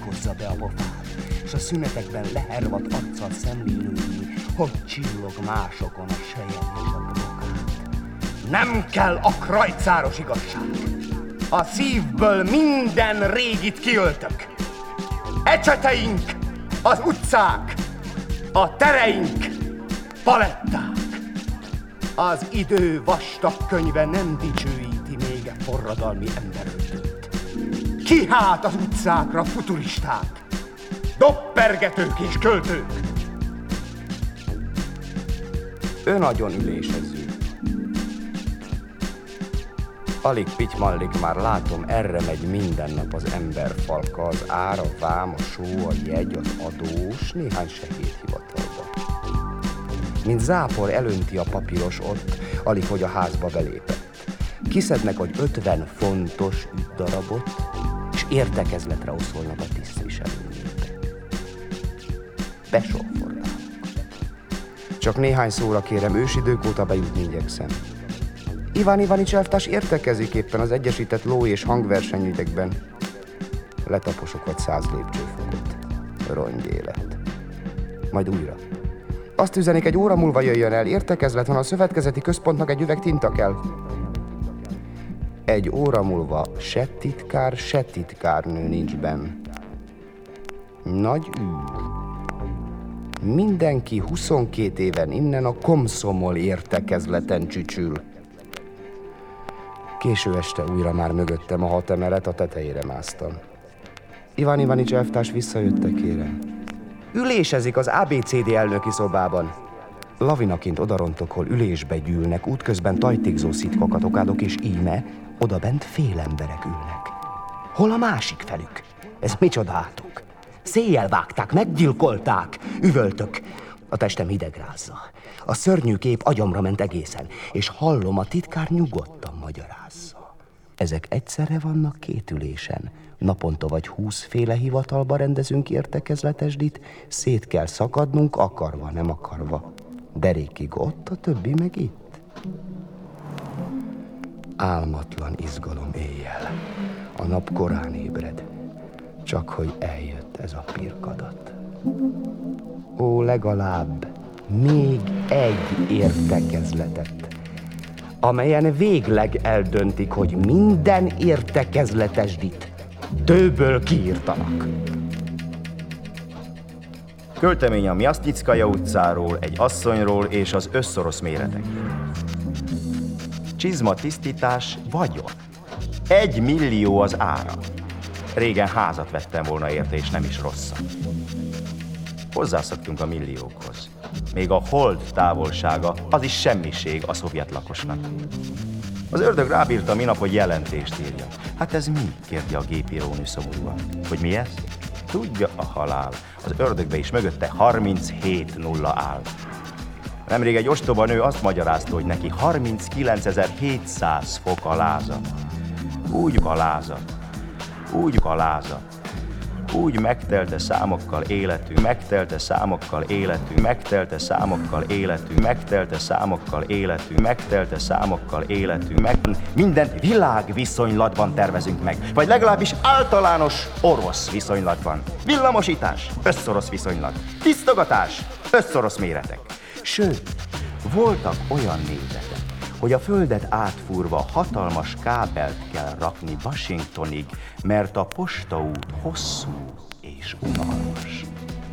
mutatkozza be a pofát, s a szünetekben lehervadt arccal szemlélődni, hogy csillog másokon a sejem és a brokát. Nem kell a krajcáros igazság. A szívből minden régit kiöltök. Ecseteink, az utcák, a tereink, paletták. Az idő vastag könyve nem dicsőíti még a forradalmi emberöltőt. Ki hát az utcákra futuristák, doppergetők és költők? Ő nagyon ülésező. Alig pitymallik, már látom, erre megy minden nap az emberfalka, az ár, a vám, a só, a jegy, az adós, néhány segédhivatalba. Mint zápor elönti a papíros ott, alig hogy a házba belépett. Kiszednek, hogy 50 fontos ügydarabot, és értekezletre oszolnak a tisztviselőnék. Besóforrálok. Csak néhány szóra kérem, ősidők óta bejutni igyekszem. Iván Ivanics elvtárs értekezik éppen az egyesített ló- és hangversenyügyekben. Letaposok vagy 100 lépcsőfokot. Rongyélet. Majd újra. Azt üzenik, egy óra múlva jöjjön el, értekezlet van, a szövetkezeti központnak egy üveg tinta kell. Egy óra múlva se titkárnő nincs benn. Nagy űr. Mindenki 22 éven innen a Komszomol értekezleten csücsül. Késő este újra már mögöttem a 6 emelet, a tetejére másztam. Iván Ivanics elvtárs visszajöttek, kérem. Ülésezik az ABCD elnöki szobában. Lavinaként odarontok, hol ülésbe gyűlnek, útközben tajtékzó szitkokat okádok, és íme odabent fél emberek ülnek. Hol a másik felük? Ez micsoda átok? Széjjel vágták, meggyilkolták, üvöltök. A testem hidegrázza. A szörnyű kép agyamra ment egészen, és hallom, a titkár nyugodtan magyarázza. Ezek egyszerre vannak 2 ülésen. Naponta vagy 20 féle hivatalba rendezünk értekezletesdit, szét kell szakadnunk, akarva, nem akarva. Derékig ott, a többi meg itt. Álmatlan izgalom éjjel. A nap korán ébred. Csak hogy eljött ez a pirkadat. Ó, legalább még egy értekezletet, amelyen végleg eldöntik, hogy minden értekezletesdit tőből kiírtanak. Költemény a Mjasznyickaja utcáról, egy asszonyról és az összorosz méretekről. Csizma tisztítás vagyon. 1 millió az ára. Régen házat vettem volna érte, és nem is rosszat. Hozzászoktunk a milliókhoz. Még a hold távolsága, az is semmiség a szovjet lakosnak. Az ördög rábírta minap, hogy jelentést írja. Hát ez mi? Kérdi a gépírónő szomorúan. Hogy mi ez? Tudja a halál. Az ördögbe is mögötte 37 nulla áll. Nemrég egy ostoba nő azt magyarázta, hogy neki 39.700 fok a lázat. Úgy megtelte számokkal életünk, megtelte számokkal életünk, megtelte számokkal életünk, megtelte számokkal életünk, megtelte számokkal életünk, mindent világviszonylatban tervezünk meg, vagy legalábbis általános orosz viszonylatban. Villamosítás, összorosz viszonylat, tisztogatás, összorosz méretek. Sőt, voltak olyan nézetek, hogy a földet átfúrva hatalmas kábelt kell rakni Washingtonig, mert a postaút hosszú és unalmas.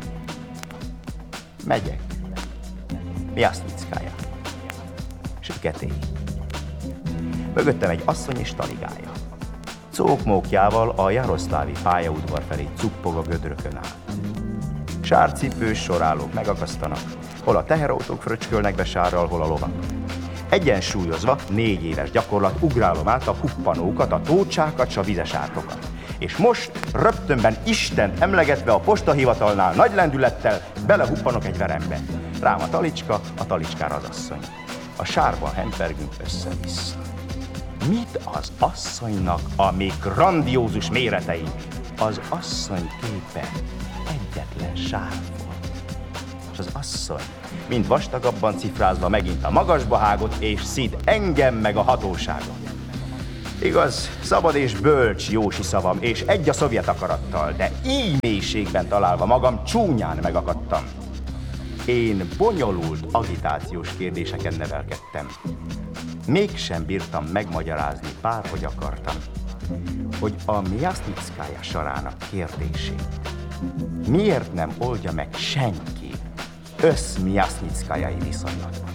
Megyek. Mjasznyickaja. Süketély. Mögöttem egy asszony és taligája. Cókmókjával a jaroszlávi pályaudvar felé cuppog a gödrökön át. Sárcipős sorálók megakasztanak, hol a teherautók fröcskölnek be sárral, hol a lovak. Egyensúlyozva 4 éves gyakorlat ugrálom át a huppanókat, a tócsákat s a vizes ártokat. És most rögtönben Istent emlegetve a postahivatalnál nagy lendülettel belehuppanok egy verembe. Rám a talicskára az asszony. A sárban hempergünk össze-vissza. Mit az asszonynak a még grandiózus méretei? Az asszony képe egyetlen sárfon. És az asszony, mint vastagabban cifrázva megint a magasba hágott, és szid engem meg a hatóságot. Igaz, szabad és bölcs jósi szavam, és egy a szovjet akarattal, de így mélységben találva magam csúnyán megakadtam. Én bonyolult agitációs kérdéseken nevelkedtem. Mégsem bírtam megmagyarázni, bárhogy akartam, hogy a Mjasznickaja sarának kérdését miért nem oldja meg senki össz-Mjasznickajai viszonylatban.